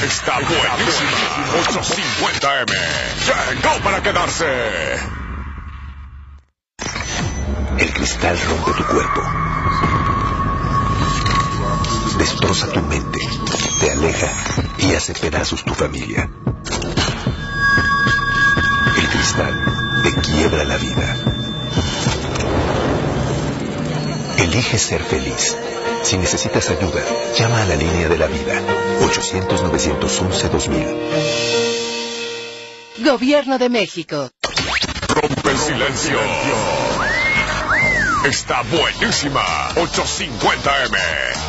Está buenísima. 850M. Llegó para quedarse. El cristal rompe tu cuerpo. Destroza tu mente. Te aleja y hace pedazos tu familia. El cristal te quiebra la vida. Elige ser feliz. Si necesitas ayuda, llama a la línea de la vida. 800-911-2000. Gobierno de México. Rompe el silencio. Está buenísima. 850M.